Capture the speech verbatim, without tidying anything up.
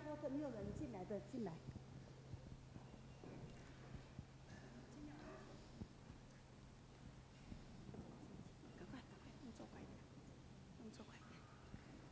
说这没有人进来的进来。